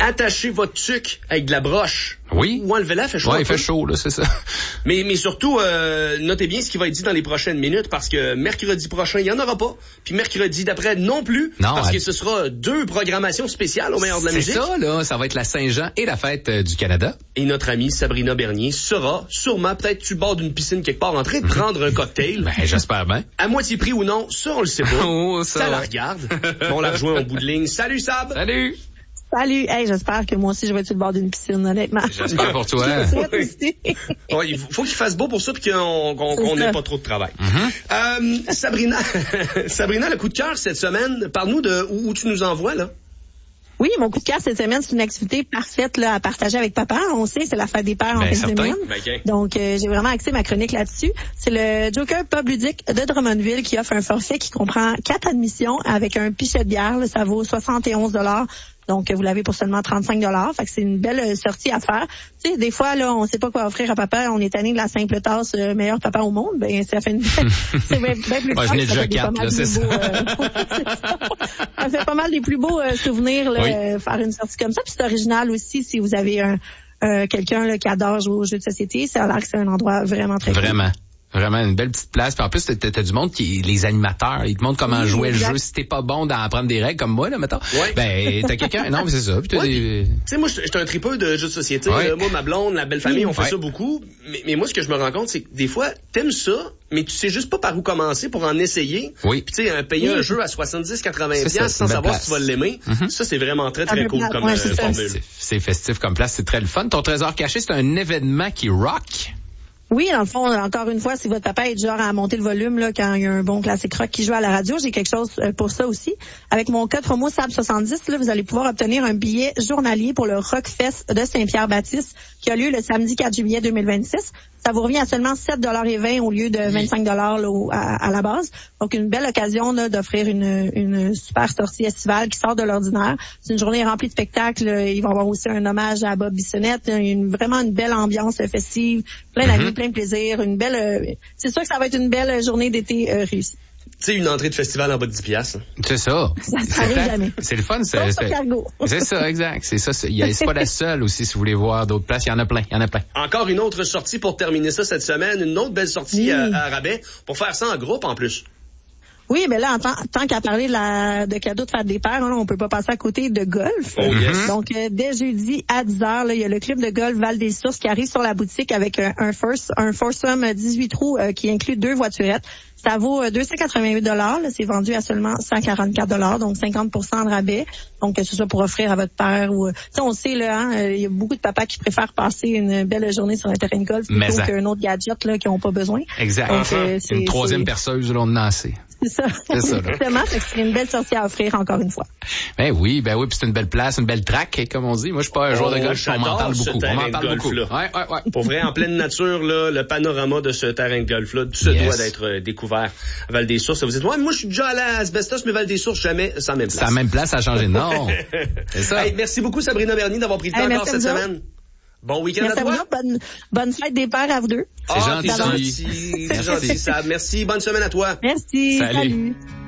attachez votre tuque avec de la broche. Oui. Ou enlevez-la, fait chaud. Ouais, il fait chaud, là, c'est ça. Mais surtout, notez bien ce qui va être dit dans les prochaines minutes, parce que mercredi prochain, il n'y en aura pas. Puis mercredi d'après, non plus. Non, parce que ce sera 2 programmations spéciales au meilleur de la musique. C'est ça, là. Ça va être la Saint-Jean et la fête du Canada. Et notre amie Sabrina Bernier sera sûrement peut-être sur le bord d'une piscine quelque part en train de prendre un cocktail. Ben, j'espère bien. À moitié prix ou non, ça, on le sait pas. Oh, ça la regarde. On la rejoint au bout de ligne. Salut, Sab! Salut! Salut. Hey, j'espère que moi aussi, je vais être sur le bord d'une piscine, honnêtement. J'espère pour toi. Bon, il faut qu'il fasse beau pour ça puis qu'on n'ait pas trop de travail. Sabrina, Sabrina, le coup de cœur cette semaine, parle-nous de où tu nous envoies, là. Oui, mon coup de cœur cette semaine, c'est une activité parfaite là, à partager avec papa. On sait, c'est la fête des pères en fin de semaine. Okay. Donc, j'ai vraiment axé ma chronique là-dessus. C'est le Joker Pub Ludique de Drummondville qui offre un forfait qui comprend 4 admissions avec un pichet de bière. Là, ça vaut 71 $. Donc, vous l'avez pour seulement 35 $. Fait que c'est une belle sortie à faire. Tu sais, des fois, là, on sait pas quoi offrir à papa. On est tanné de la simple tasse meilleur papa au monde. Ben, ça fait c'est bien plus j'en ai déjà 4, là, c'est ça. Ça fait pas mal des plus beaux souvenirs, là, faire une sortie comme ça. Puis c'est original aussi si vous avez quelqu'un là, qui adore jouer aux jeux de société. Ça a l'air que c'est un endroit vraiment très cool. Vraiment une belle petite place. Puis en plus, t'as du monde les animateurs, ils te montrent comment jouer le jeu. Si t'es pas bon d'en apprendre des règles comme moi, là, mettons. Ouais. Ben, t'as quelqu'un. Non, mais c'est ça. Puis tu sais, moi, j'étais un tripeux de jeux de société. Moi, ma blonde, la belle famille, on fait ça beaucoup. Mais moi, ce que je me rends compte, c'est que des fois, t'aimes ça, mais tu sais juste pas par où commencer pour en essayer. Oui. Puis tu sais, payer un jeu à 70-80$ sans savoir si tu vas l'aimer. Ça, c'est vraiment très, très cool comme formule. C'est festif comme place. C'est très le fun. Ton trésor caché, c'est un événement qui rock. Oui, dans le fond, encore une fois, si votre papa est du genre à monter le volume là quand il y a un bon classique rock qui joue à la radio, j'ai quelque chose pour ça aussi. Avec mon code promo SAB70, là, vous allez pouvoir obtenir un billet journalier pour le Rockfest de Saint-Pierre-Baptiste qui a lieu le samedi 4 juillet 2026. Ça vous revient à seulement 7,20 $ au lieu de 25 $ là, à la base. Donc, une belle occasion là, d'offrir une super sortie estivale qui sort de l'ordinaire. C'est une journée remplie de spectacles. Il va y avoir aussi un hommage à Bob Bissonnette. Vraiment une belle ambiance festive, plein d'amis, plein de plaisir. C'est sûr que ça va être une belle journée d'été réussie. Tu sais, une entrée de festival en bas de 10$. C'est ça. Ça arrive jamais. C'est le fun. C'est ça, exact. C'est ça. C'est pas la seule aussi, si vous voulez voir d'autres places. Il y en a plein. Encore une autre sortie pour terminer ça cette semaine. Une autre belle sortie à rabais. Pour faire ça en groupe, en plus. Oui, mais là, tant qu'à parler de cadeaux de fête des pères, là, on peut pas passer à côté de golf. Oh, yes. Donc, dès jeudi à 10h, là, il y a le club de golf Val-des-Sources qui arrive sur la boutique avec un foursome 18 trous qui inclut 2 voiturettes. Ça vaut 288 $. Là, c'est vendu à seulement 144 $, donc 50% de rabais. Donc, c'est ça pour offrir à votre père ou, tu sais, on sait, là, il y a beaucoup de papas qui préfèrent passer une belle journée sur un terrain de golf plutôt qu'un autre gadget, là, qui n'ont pas besoin. Exact. Donc, une troisième perceuse, là, on en a assez. C'est ça. Exactement. C'est une belle sortie à offrir, encore une fois. Ben oui, puis c'est une belle place, une belle track, comme on dit. Moi, je suis pas un joueur de golf, on m'en parle beaucoup. Ouais. Pour vrai, en pleine nature, là, le panorama de ce terrain de golf-là, tout ça doit d'être découvert à Val-des-Sources. Vous dites, moi, je suis déjà allé à Asbestos, mais Val-des-Sources, jamais, c'est la même place. C'est la même place, ça a changé. Non. C'est ça. Hey, merci beaucoup, Sabrina Bernier, d'avoir pris le temps encore cette semaine. Bon week-end à toi. Bonne fête des pères à vous deux. C'est gentil. C'est gentil, ça. Merci, bonne semaine à toi. Merci. Salut.